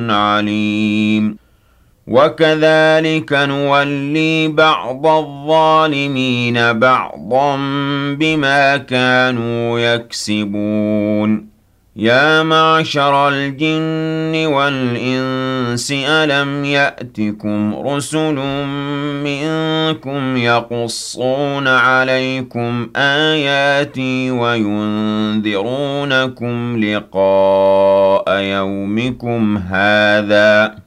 عليم وكذلك نولي بعض الظالمين بعضا بما كانوا يكسبون يا معشر الجن والإنس ألم يأتكم رسل منكم يقصون عليكم آياتي وينذرونكم لقاء يومكم هذا